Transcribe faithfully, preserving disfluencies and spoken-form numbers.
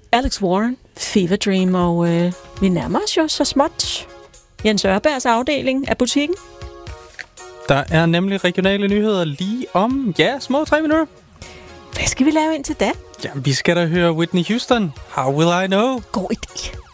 Alex Warren, Fever Dream, og øh, vi nærmer os jo så småt Jens Ørbergs afdeling af butikken. Der er nemlig regionale nyheder lige om, ja, små tre minutter. Hvad skal vi lave indtil da? Jamen, vi skal da høre Whitney Houston. How Will I Know? God idé.